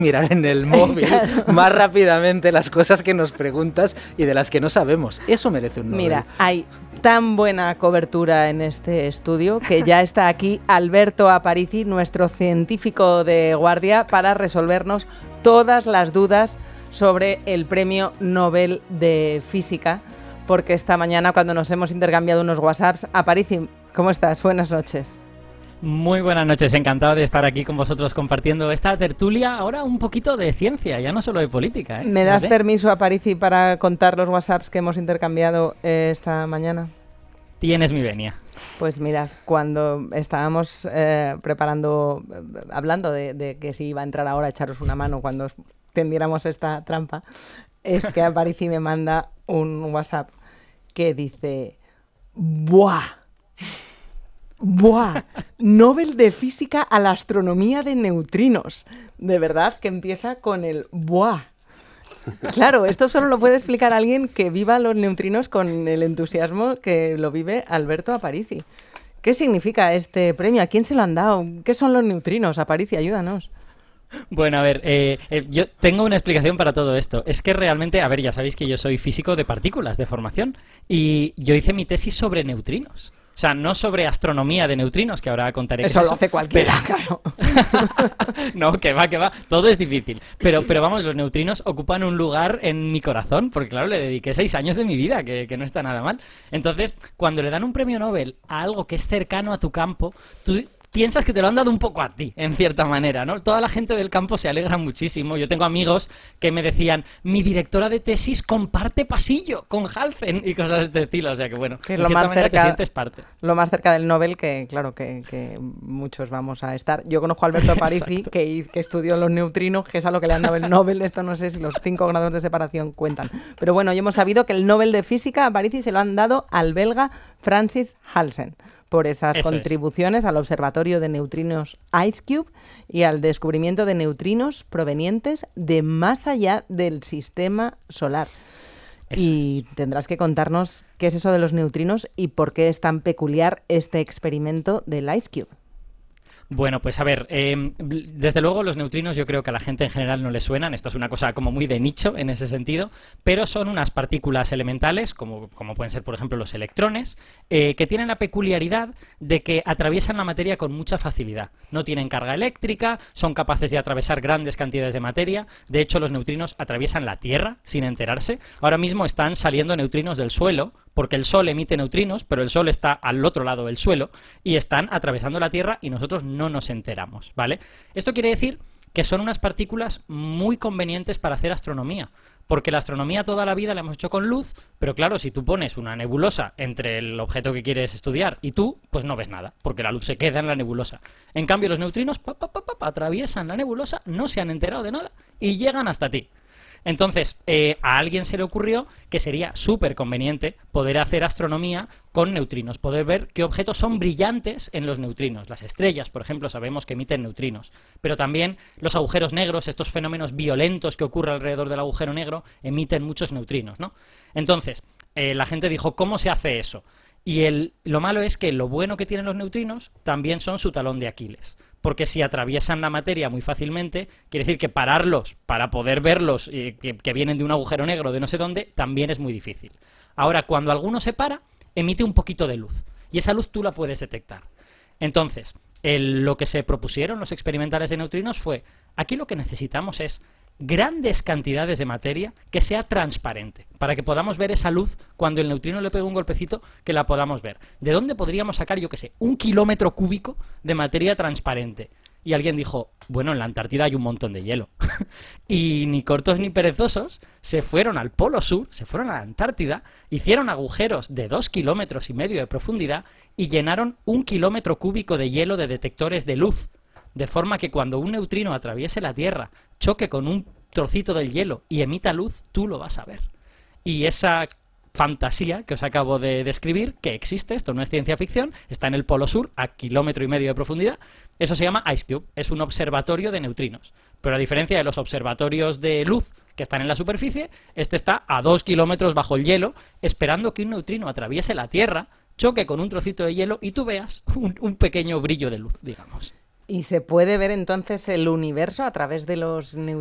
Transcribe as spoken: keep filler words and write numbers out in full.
mirar en el móvil claro. más rápidamente las cosas que nos preguntas y de las que no sabemos. Eso merece un Nobel. Mira, hay tan buena cobertura en este estudio que ya está aquí Alberto Aparici, nuestro científico de guardia, para resolvernos todas las dudas sobre el Premio Nobel de Física, porque esta mañana, cuando nos hemos intercambiado unos WhatsApps, Aparici, ¿cómo estás? Buenas noches. Muy buenas noches, encantado de estar aquí con vosotros compartiendo esta tertulia, ahora un poquito de ciencia, ya no solo de política, ¿eh? ¿Me das permiso, Aparici, para contar los WhatsApps que hemos intercambiado eh, esta mañana? Tienes mi venia. Pues mirad, cuando estábamos eh, preparando, hablando de, de que si iba a entrar ahora a echaros una mano cuando tendiéramos esta trampa, es que Aparici me manda un WhatsApp que dice: ¡buah! ¡Buah! Nobel de Física a la astronomía de neutrinos. De verdad que empieza con el ¡buah! Claro, esto solo lo puede explicar alguien que viva los neutrinos con el entusiasmo que lo vive Alberto Aparici. ¿Qué significa este premio? ¿A quién se lo han dado? ¿Qué son los neutrinos? Aparici, ayúdanos. Bueno, a ver, eh, eh, yo tengo una explicación para todo esto. Es que realmente, a ver, ya sabéis que yo soy físico de partículas de formación y yo hice mi tesis sobre neutrinos. O sea, no sobre astronomía de neutrinos, que ahora contaré. Eso que lo eso, hace cualquiera, pero... claro. No, que va, que va. Todo es difícil. Pero, pero vamos, los neutrinos ocupan un lugar en mi corazón, porque claro, le dediqué seis años de mi vida, que, que no está nada mal. Entonces, cuando le dan un premio Nobel a algo que es cercano a tu campo, tú piensas que te lo han dado un poco a ti, en cierta manera, ¿no? Toda la gente del campo se alegra muchísimo. Yo tengo amigos que me decían, mi directora de tesis comparte pasillo con Halfen y cosas de este estilo. O sea que bueno, que es en lo cierta más manera cerca, te sientes parte. Lo más cerca del Nobel que, claro, que, que muchos vamos a estar. Yo conozco a Alberto Aparici, que, que estudió los neutrinos, que es a lo que le han dado el Nobel. Esto no sé si los cinco grados de separación cuentan. Pero bueno, ya hemos sabido que el Nobel de Física a Aparici se lo han dado al belga Francis Halsen, por esas Eso contribuciones es. al Observatorio de Neutrinos IceCube y al descubrimiento de neutrinos provenientes de más allá del sistema solar. Eso y es. Tendrás que contarnos qué es eso de los neutrinos y por qué es tan peculiar este experimento del IceCube. Bueno, pues a ver, eh, desde luego los neutrinos yo creo que a la gente en general no le suenan, esto es una cosa como muy de nicho en ese sentido, pero son unas partículas elementales, como, como pueden ser por ejemplo los electrones, eh, que tienen la peculiaridad de que atraviesan la materia con mucha facilidad. No tienen carga eléctrica, son capaces de atravesar grandes cantidades de materia, de hecho los neutrinos atraviesan la Tierra sin enterarse. Ahora mismo están saliendo neutrinos del suelo, porque el Sol emite neutrinos, pero el Sol está al otro lado del suelo, y están atravesando la Tierra y nosotros no nos enteramos, ¿vale? Esto quiere decir que son unas partículas muy convenientes para hacer astronomía, porque la astronomía toda la vida la hemos hecho con luz, pero claro, si tú pones una nebulosa entre el objeto que quieres estudiar y tú, pues no ves nada, porque la luz se queda en la nebulosa. En cambio, los neutrinos pa, pa, pa, pa, pa, atraviesan la nebulosa, no se han enterado de nada y llegan hasta ti. Entonces, eh, a alguien se le ocurrió que sería súper conveniente poder hacer astronomía con neutrinos, poder ver qué objetos son brillantes en los neutrinos. Las estrellas, por ejemplo, sabemos que emiten neutrinos, pero también los agujeros negros, estos fenómenos violentos que ocurren alrededor del agujero negro, emiten muchos neutrinos, ¿no? Entonces, eh, la gente dijo, ¿cómo se hace eso? Y el, lo malo es que lo bueno que tienen los neutrinos también son su talón de Aquiles. Porque si atraviesan la materia muy fácilmente, quiere decir que pararlos para poder verlos, eh, que, que vienen de un agujero negro de no sé dónde, también es muy difícil. Ahora, cuando alguno se para, emite un poquito de luz. Y esa luz tú la puedes detectar. Entonces, el, lo que se propusieron los experimentales de neutrinos fue, aquí lo que necesitamos es grandes cantidades de materia que sea transparente, para que podamos ver esa luz cuando el neutrino le pega un golpecito, que la podamos ver. ¿De dónde podríamos sacar, yo qué sé, un kilómetro cúbico de materia transparente? Y alguien dijo, bueno, en la Antártida hay un montón de hielo. Y ni cortos ni perezosos se fueron al Polo Sur, se fueron a la Antártida, hicieron agujeros de dos kilómetros y medio de profundidad y llenaron un kilómetro cúbico de hielo de detectores de luz. De forma que cuando un neutrino atraviese la Tierra, choque con un trocito del hielo y emita luz, tú lo vas a ver. Y esa fantasía que os acabo de describir, que existe, esto no es ciencia ficción, está en el Polo Sur, a kilómetro y medio de profundidad, eso se llama IceCube, es un observatorio de neutrinos. Pero a diferencia de los observatorios de luz que están en la superficie, este está a dos kilómetros bajo el hielo, esperando que un neutrino atraviese la Tierra, choque con un trocito de hielo y tú veas un, un pequeño brillo de luz, digamos. ¿Y se puede ver entonces el universo a través de los neutrinos?